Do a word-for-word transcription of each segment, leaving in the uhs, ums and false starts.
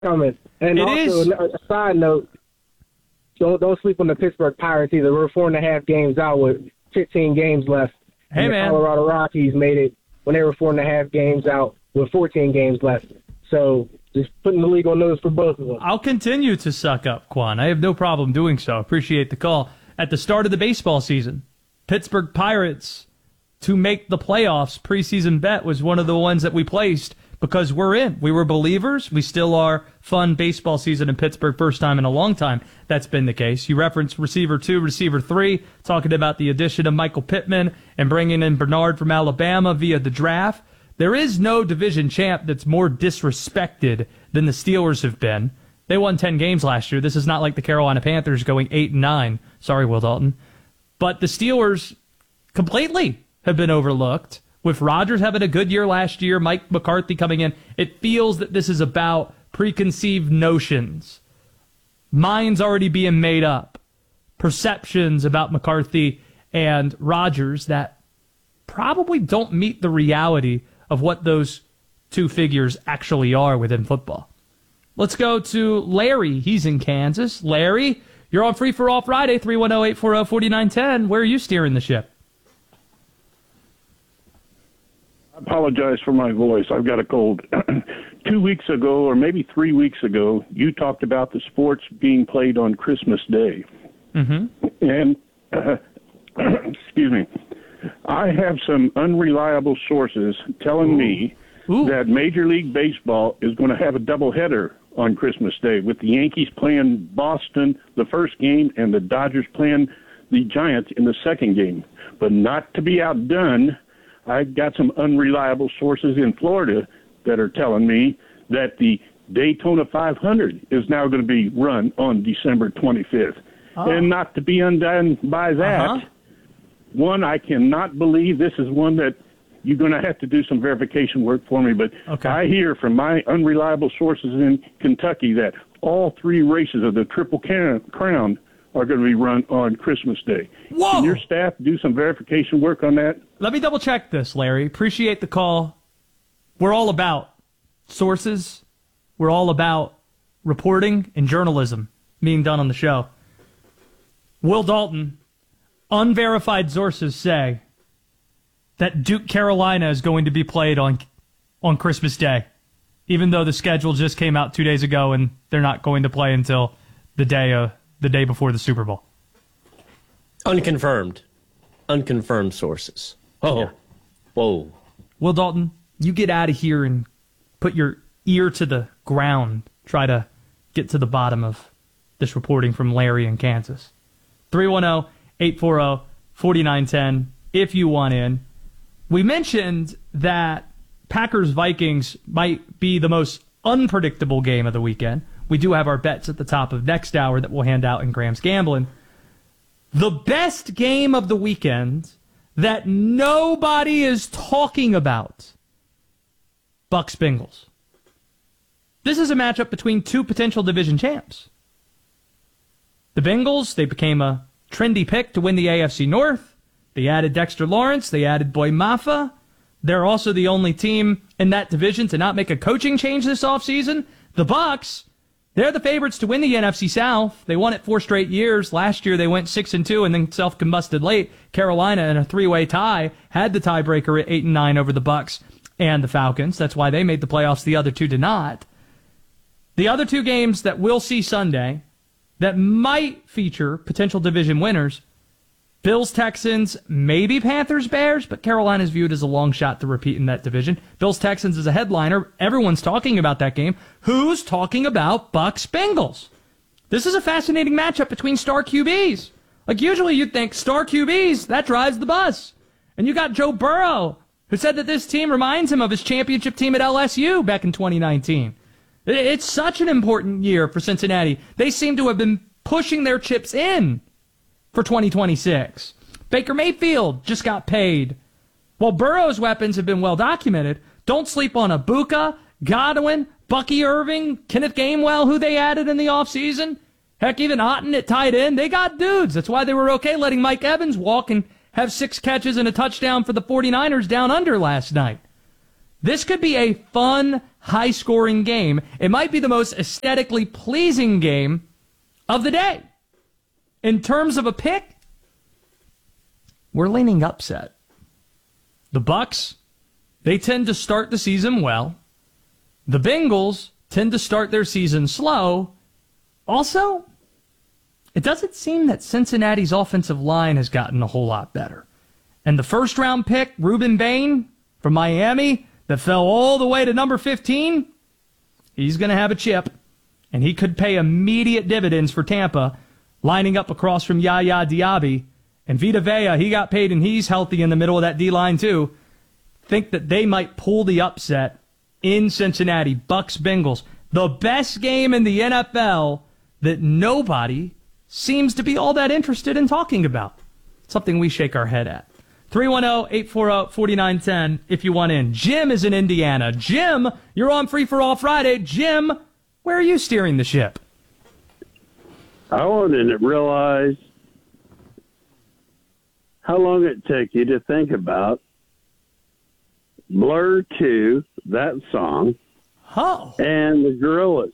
coming. And It also, is. a side note, don't don't sleep on the Pittsburgh Pirates either. We're four and a half games out with fifteen games left. Hey, and man. The Colorado Rockies made it when they were four and a half games out with fourteen games left. So just putting the league on notice for both of them. I'll continue to suck up, Quan. I have no problem doing so. Appreciate the call. At the start of the baseball season, Pittsburgh Pirates to make the playoffs preseason bet was one of the ones that we placed because we're in. We were believers. We still are. Fun baseball season in Pittsburgh, first time in a long time that's been the case. You referenced receiver two, receiver three, talking about the addition of Michael Pittman and bringing in Bernard from Alabama via the draft. There is no division champ that's more disrespected than the Steelers have been. They won ten games last year. This is not like the Carolina Panthers going eight and nine. Sorry, Will Dalton. But the Steelers completely have been overlooked. With Rodgers having a good year last year, Mike McCarthy coming in, it feels that this is about preconceived notions, minds already being made up, perceptions about McCarthy and Rodgers that probably don't meet the reality of what those two figures actually are within football. Let's go to Larry. He's in Kansas. Larry, you're on Free for All Friday, three one zero, eight four zero, four nine one zero. Where are you steering the ship? I apologize for my voice. I've got a cold. Two weeks ago, or maybe three weeks ago, you talked about the sports being played on Christmas Day. Mm-hmm. And, uh, excuse me, I have some unreliable sources telling Ooh. me Ooh. that Major League Baseball is going to have a doubleheader on Christmas Day with the Yankees playing Boston the first game and the Dodgers playing the Giants in the second game. But not to be outdone, I've got some unreliable sources in Florida that are telling me that the Daytona five hundred is now going to be run on December twenty-fifth. Oh. And not to be undone by that, uh-huh. one, I cannot believe this is one that you're going to have to do some verification work for me, but okay. I hear from my unreliable sources in Kentucky that all three races of the Triple Crown are going to be run on Christmas Day. Whoa! Can your staff do some verification work on that? Let me double check this, Larry. Appreciate the call. We're all about sources. We're all about reporting and journalism being done on the show. Will Dalton, unverified sources say that Duke Carolina is going to be played on on Christmas Day, even though the schedule just came out two days ago and they're not going to play until the day uh, the day before the Super Bowl. Unconfirmed. Unconfirmed sources. Oh, yeah. Whoa. Will Dalton, you get out of here and put your ear to the ground. Try to get to the bottom of this reporting from Larry in Kansas. three one zero, eight four zero, four nine one zero if you want in. We mentioned that Packers-Vikings might be the most unpredictable game of the weekend. We do have our bets at the top of next hour that we'll hand out in Graham's Gambling. The best game of the weekend that nobody is talking about, Bucs Bengals. This is a matchup between two potential division champs. The Bengals, they became a trendy pick to win the A F C North. They added Dexter Lawrence. They added Boy Mafa. They're also the only team in that division to not make a coaching change this offseason. The Bucs, they're the favorites to win the N F C South. They won it four straight years. Last year they went six and two and then self-combusted late. Carolina in a three-way tie had the tiebreaker at eight and nine over the Bucs and the Falcons. That's why they made the playoffs. The other two did not. The other two games that we'll see Sunday that might feature potential division winners, Bills, Texans, maybe Panthers, Bears, but Carolina's viewed as a long shot to repeat in that division. Bills, Texans is a headliner. Everyone's talking about that game. Who's talking about Bucs, Bengals? This is a fascinating matchup between star Q Bs. Like usually you'd think star Q Bs, that drives the bus. And you got Joe Burrow, who said that this team reminds him of his championship team at L S U back in twenty nineteen. It's such an important year for Cincinnati. They seem to have been pushing their chips in for twenty twenty-six. Baker Mayfield just got paid. While Burrow's weapons have been well documented, don't sleep on Ibuka, Godwin, Bucky Irving, Kenneth Gainwell, who they added in the offseason. Heck, even Otten at tight end. They got dudes. That's why they were okay letting Mike Evans walk and have six catches and a touchdown for the 49ers down under last night. This could be a fun, high-scoring game. It might be the most aesthetically pleasing game of the day. In terms of a pick, we're leaning upset. The Bucks, they tend to start the season well. The Bengals tend to start their season slow. Also, it doesn't seem that Cincinnati's offensive line has gotten a whole lot better. And the first-round pick, Reuben Bain from Miami, that fell all the way to number fifteen, he's going to have a chip. And he could pay immediate dividends for Tampa, lining up across from Yaya Diaby. And Vita Vea, he got paid and he's healthy in the middle of that D-line too. Think that they might pull the upset in Cincinnati. Bucks Bengals. The best game in the N F L that nobody seems to be all that interested in talking about. Something we shake our head at. three one zero, eight four zero, four nine one zero if you want in. Jim is in Indiana. Jim, you're on Free for All Friday. Jim, where are you steering the ship? I wanted to realize how long it took you to think about Blur two, that song, Oh. and the Gorillaz.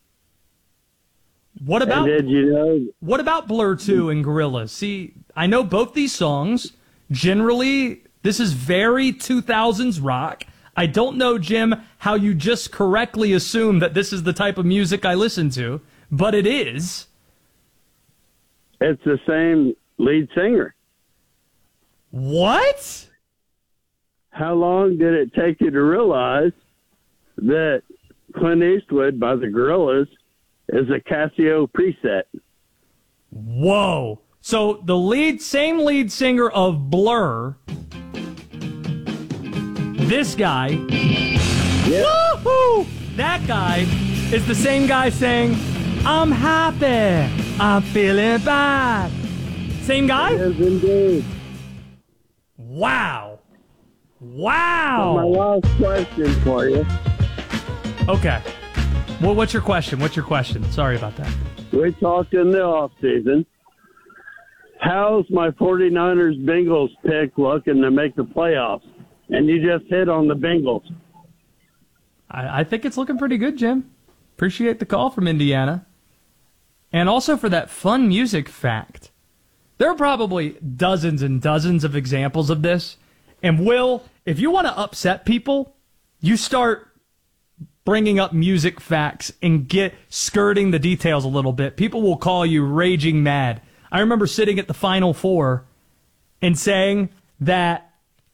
What about and did you know? What about Blur two and Gorillaz? See, I know both these songs. Generally, this is very two thousands rock. I don't know, Jim, how you just correctly assume that this is the type of music I listen to, but it is. It's the same lead singer. What? How long did it take you to realize that Clint Eastwood by the Gorillaz is a Casio preset? Whoa. So the lead, same lead singer of Blur, this guy, Yeah. woohoo, that guy is the same guy saying, I'm happy, I'm feeling bad. Same guy? Yes, indeed. Wow. My Wow. last question for you. Okay. Well, what's your question? What's your question? Sorry about that. We talked in the off season. How's my 49ers Bengals pick looking to make the playoffs? And you just hit on the Bengals. I, I think it's looking pretty good, Jim. Appreciate the call from Indiana. And also for that fun music fact. There are probably dozens and dozens of examples of this. And Will, if you want to upset people, you start bringing up music facts and get skirting the details a little bit. People will call you raging mad. I remember sitting at the Final Four and saying that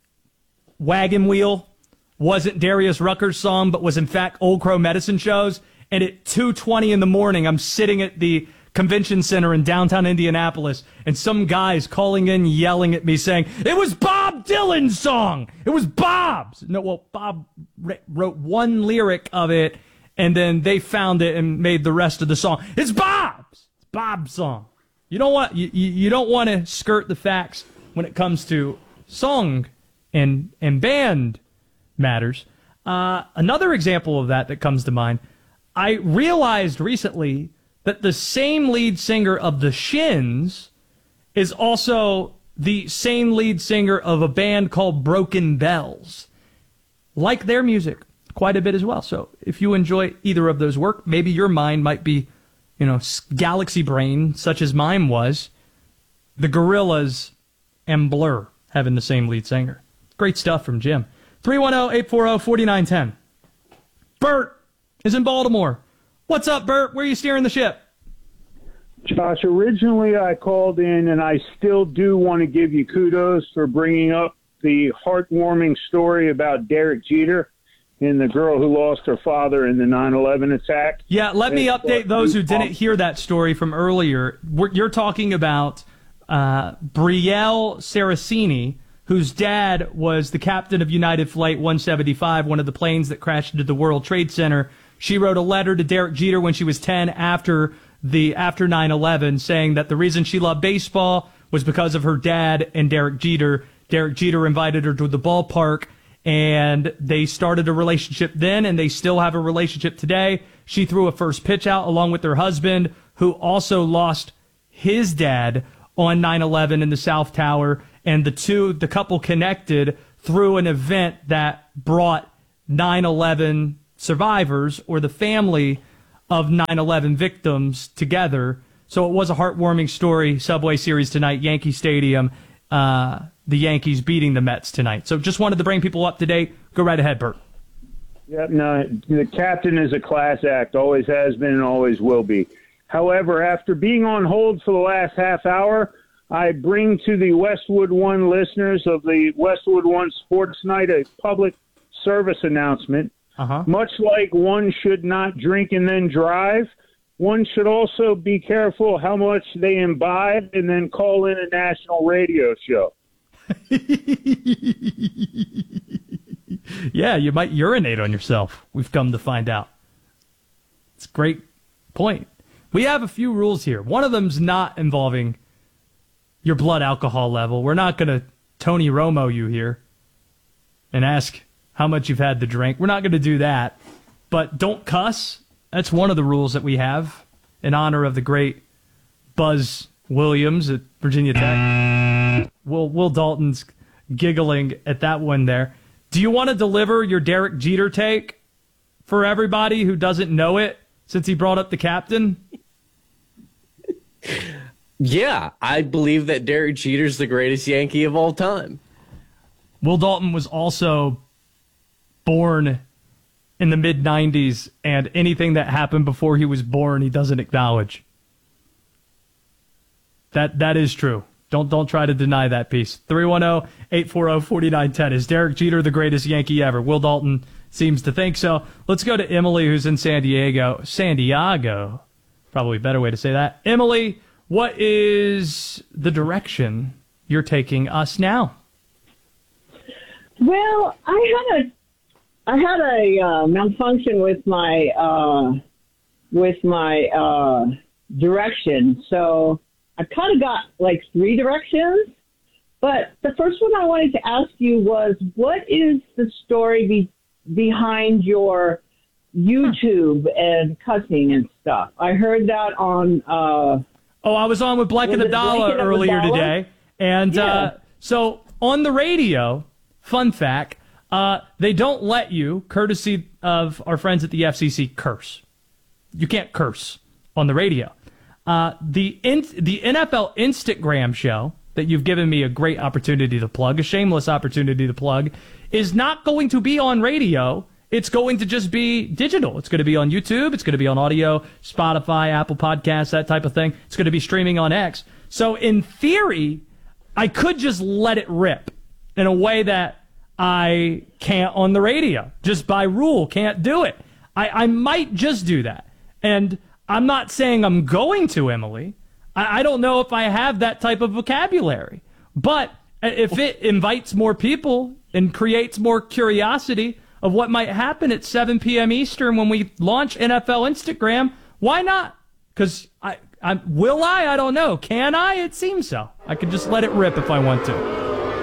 Wagon Wheel wasn't Darius Rucker's song, but was in fact Old Crow Medicine Shows. And at two twenty in the morning, I'm sitting at the convention center in downtown Indianapolis, and some guy's calling in, yelling at me, saying, it was Bob Dylan's song! It was Bob's! No, well, Bob wrote one lyric of it, and then they found it and made the rest of the song. It's Bob's! It's Bob's song. You don't want you, you don't want to skirt the facts when it comes to song and and band matters. Uh, another example of that that comes to mind, I realized recently that the same lead singer of the Shins is also the same lead singer of a band called Broken Bells. Like their music quite a bit as well. So if you enjoy either of those work, maybe your mind might be, you know, galaxy brain, such as mine was. The Gorillaz and Blur having the same lead singer. Great stuff from Jim. three one zero, eight four zero, four nine one zero. Bert is in Baltimore. What's up, Bert? Where are you steering the ship? Josh, originally I called in, and I still do want to give you kudos for bringing up the heartwarming story about Derek Jeter and the girl who lost her father in the nine eleven attack. Yeah, let me update those who didn't hear that story from earlier. We're, you're talking about uh, Brielle Saraceni, whose dad was the captain of United Flight one seventy-five, one of the planes that crashed into the World Trade Center. She wrote a letter to Derek Jeter when she was ten after the after nine eleven, saying that the reason she loved baseball was because of her dad and Derek Jeter. Derek Jeter invited her to the ballpark, and they started a relationship then, and they still have a relationship today. She threw a first pitch out along with her husband, who also lost his dad on nine eleven in the South Tower, and the two, the couple connected through an event that brought nine eleven survivors or the family of nine eleven victims together. So it was a heartwarming story. Subway Series tonight, Yankee Stadium. Uh, the Yankees beating the Mets tonight. So just wanted to bring people up to date. Go right ahead, Bert. Yep, no, the captain is a class act, always has been and always will be. However, after being on hold for the last half hour, I bring to the Westwood One listeners of the Westwood One Sports Night a public service announcement. Uh-huh. Much like one should not drink and then drive, one should also be careful how much they imbibe and then call in a national radio show. Yeah, you might urinate on yourself, we've come to find out. It's a great point. We have a few rules here. One of them's not involving your blood alcohol level. We're not going to Tony Romo you here and ask how much you've had to drink. We're not going to do that. But don't cuss. That's one of the rules that we have in honor of the great Buzz Williams at Virginia Tech. Will, Will Dalton's giggling at that one there. Do you want to deliver your Derek Jeter take for everybody who doesn't know it since he brought up the captain? Yeah, I believe that Derek Jeter's the greatest Yankee of all time. Will Dalton was also born in the mid nineties, and anything that happened before he was born, he doesn't acknowledge. That That is true. Don't don't try to deny that piece. three one zero, eight four zero, four nine one zero. Is Derek Jeter the greatest Yankee ever? Will Dalton seems to think so. Let's go to Emily, who's in San Diego. San Diego. Probably a better way to say that. Emily, what is the direction you're taking us now? Well, I had a I had a uh, malfunction with my uh, with my uh, direction, so I kind of got like three directions. But the first one I wanted to ask you was, what is the story be- behind your YouTube and cussing and stuff? I heard that on. Uh, oh, I was on with Blank and Abdallah earlier today, and yeah. uh, so on the radio. Fun fact. Uh, they don't let you, courtesy of our friends at the F C C, curse. You can't curse on the radio. Uh, the in, the N F L Instagram show that you've given me a great opportunity to plug, a shameless opportunity to plug, is not going to be on radio. It's going to just be digital. It's going to be on YouTube. It's going to be on audio, Spotify, Apple Podcasts, that type of thing. It's going to be streaming on X. So in theory, I could just let it rip in a way that I can't on the radio. Just by rule, can't do it. I, I might just do that. And I'm not saying I'm going to, Emily. I, I don't know if I have that type of vocabulary. But if it invites more people and creates more curiosity of what might happen at seven p.m. Eastern when we launch N F L Instagram, why not? Because I, I, will I? I don't know. Can I? It seems so. I could just let it rip if I want to.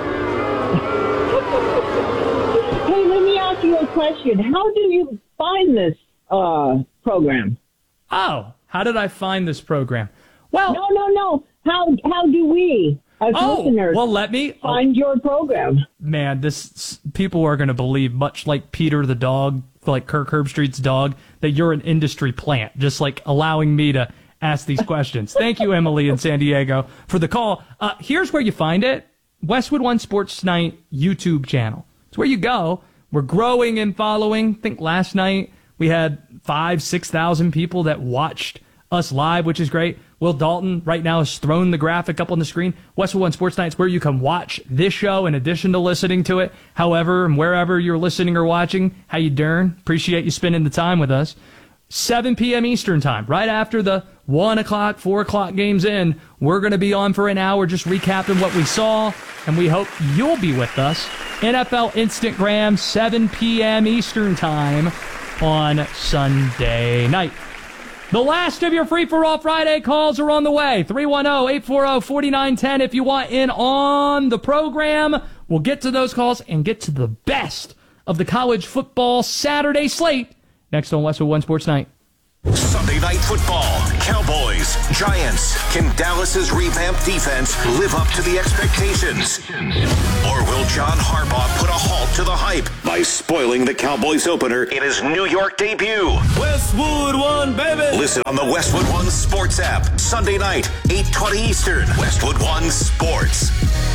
Hey, let me ask you a question. How do you find this uh, program? Oh, how did I find this program? Well, no, no, no. How how do we, as oh, listeners, well, let me find oh, your program? Man, this people are going to believe, much like Peter the dog, like Kirk Herbstreit's dog, that you're an industry plant, just like allowing me to ask these questions. Thank you, Emily in San Diego, for the call. Uh, here's where you find it. Westwood One Sports Night YouTube channel. It's where you go. We're growing and following. I think last night we had five, six thousand people that watched us live, which is great. Will Dalton right now has thrown the graphic up on the screen. Westwood One Sports Night is where you can watch this show in addition to listening to it. However and wherever you're listening or watching, how you doing? Appreciate you spending the time with us. seven p.m. Eastern time, right after the one o'clock, four o'clock games in, we're going to be on for an hour just recapping what we saw, and we hope you'll be with us. N F L Instagram, seven p.m. Eastern time on Sunday night. The last of your Free-for-All Friday calls are on the way. three one zero, eight four zero, four nine one zero if you want in on the program. We'll get to those calls and get to the best of the college football Saturday slate next on Westwood One Sports Night. Sunday Night Football. Cowboys, Giants. Can Dallas's revamped defense live up to the expectations? Or will John Harbaugh put a halt to the hype by spoiling the Cowboys opener in his New York debut? Westwood One, baby! Listen on the Westwood One Sports app. Sunday night, eight twenty Eastern. Westwood One Sports.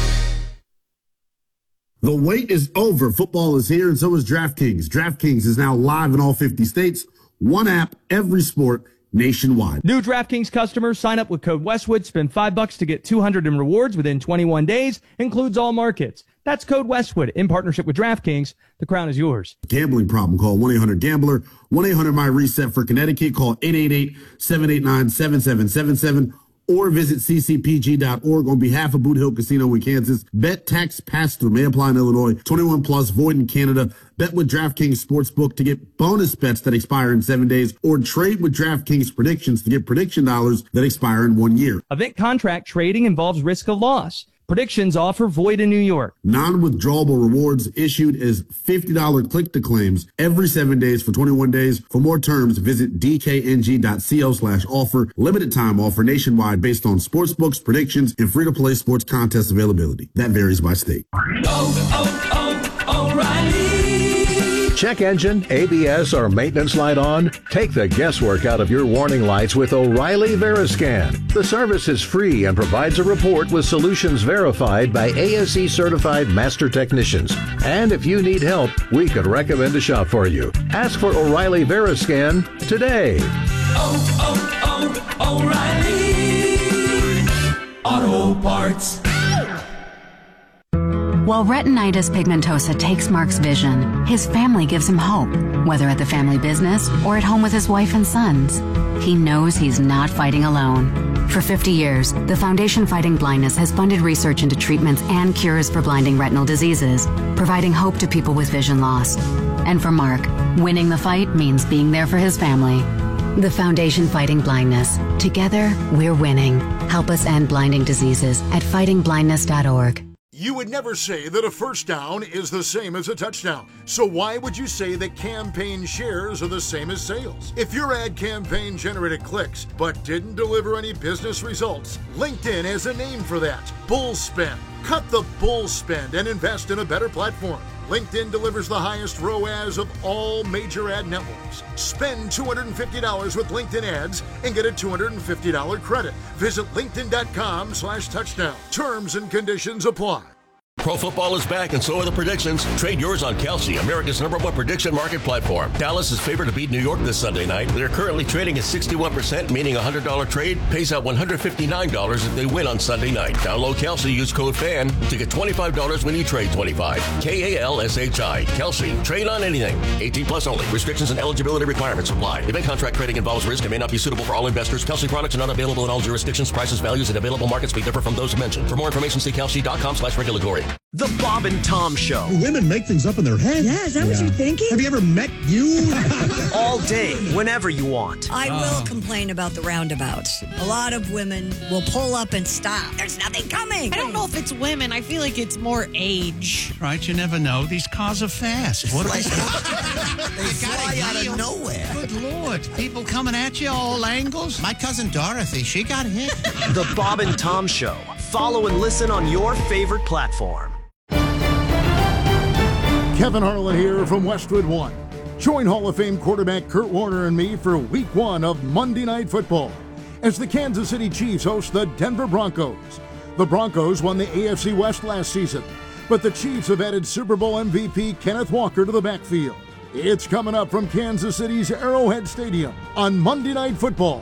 The wait is over. Football is here, and so is DraftKings. DraftKings is now live in all fifty states. One app, every sport, nationwide. New DraftKings customers sign up with code Westwood. Spend five bucks to get two hundred in rewards within twenty-one days. Includes all markets. That's code Westwood in partnership with DraftKings. The crown is yours. Gambling problem? Call one eight hundred gambler. one eight hundred my reset for Connecticut. Call eight eight eight, seven eight nine, seven seven seven seven. Or visit c c p g dot org on behalf of Boot Hill Casino in Kansas. Bet tax pass-through may apply in Illinois. twenty-one plus, void in Canada. Bet with DraftKings Sportsbook to get bonus bets that expire in seven days. Or trade with DraftKings Predictions to get prediction dollars that expire in one year. Event contract trading involves risk of loss. Predictions offer void in New York. Non-withdrawable rewards issued as fifty dollars click-to-claims every seven days for twenty-one days. For more terms, visit d k n g dot co slash offer. Limited time offer nationwide based on sportsbooks, predictions, and free-to-play sports contest availability. That varies by state. Oh, oh, oh, O'Reilly! Check engine, A B S, or maintenance light on? Take the guesswork out of your warning lights with O'Reilly Veriscan. The service is free and provides a report with solutions verified by A S E certified master technicians. And if you need help, we could recommend a shop for you. Ask for O'Reilly Veriscan today. Oh, oh, oh, O'Reilly Auto Parts. While retinitis pigmentosa takes Mark's vision, his family gives him hope, whether at the family business or at home with his wife and sons. He knows he's not fighting alone. For fifty years, the Foundation Fighting Blindness has funded research into treatments and cures for blinding retinal diseases, providing hope to people with vision loss. And for Mark, winning the fight means being there for his family. The Foundation Fighting Blindness. Together, we're winning. Help us end blinding diseases at fighting blindness dot org. You would never say that a first down is the same as a touchdown. So why would you say that campaign shares are the same as sales? If your ad campaign generated clicks but didn't deliver any business results, LinkedIn has a name for that. Bull spend. Cut the bull spend and invest in a better platform. LinkedIn delivers the highest R O A S of all major ad networks. Spend two hundred fifty dollars with LinkedIn ads and get a two hundred fifty dollars credit. Visit linkedin.com slash touchdown. Terms and conditions apply. Pro football is back, and so are the predictions. Trade yours on Kelsey, America's number one prediction market platform. Dallas is favored to beat New York this Sunday night. They're currently trading at sixty-one percent, meaning a one hundred dollars trade pays out one hundred fifty-nine dollars if they win on Sunday night. Download Kelsey, use code FAN to get twenty-five dollars when you trade twenty-five. K A L S H I. Kelsey. Trade on anything. eighteen plus only. Restrictions and eligibility requirements apply. Event contract trading involves risk and may not be suitable for all investors. Kelsey products are not available in all jurisdictions. Prices, values, and available markets may differ from those mentioned. For more information, see kelsey.com slash regulatory. The Bob and Tom Show. Women make things up in their head. Yeah, is that yeah. what you're thinking? Have you ever met you? All day, whenever you want. I uh. will complain about the roundabouts. A lot of women will pull up and stop. There's nothing coming. I don't know if it's women. I feel like it's more age. Right, you never know. These cars are fast. What they fly out of nowhere. Good Lord. People coming at you all angles. My cousin Dorothy, she got hit. The Bob and Tom Show. Follow and listen on your favorite platform. Kevin Harlan here from Westwood One. Join Hall of Fame quarterback Kurt Warner and me for week one of Monday Night Football as the Kansas City Chiefs host the Denver Broncos. The Broncos won the A F C West last season, but the Chiefs have added Super Bowl M V P Kenneth Walker to the backfield. It's coming up from Kansas City's Arrowhead Stadium on Monday Night Football.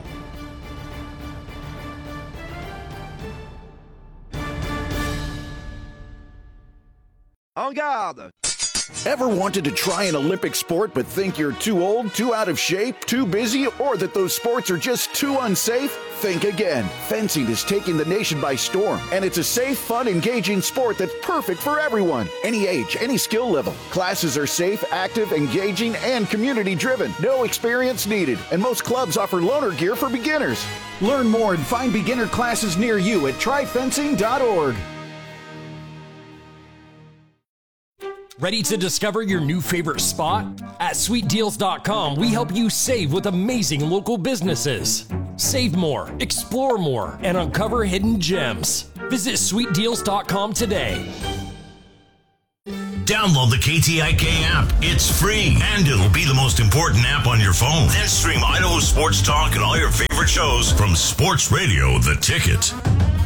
En garde! Ever wanted to try an Olympic sport but think you're too old, too out of shape, too busy, or that those sports are just too unsafe? Think again. Fencing is taking the nation by storm, and it's a safe, fun, engaging sport that's perfect for everyone. Any age, any skill level. Classes are safe, active, engaging, and community-driven. No experience needed, and most clubs offer loaner gear for beginners. Learn more and find beginner classes near you at try fencing dot org. Ready to discover your new favorite spot? At sweet deals dot com, we help you save with amazing local businesses. Save more, explore more, and uncover hidden gems. Visit sweet deals dot com today. Download the K T I K app. It's free, and it'll be the most important app on your phone. Then stream Idaho Sports Talk and all your favorite shows from Sports Radio The Ticket.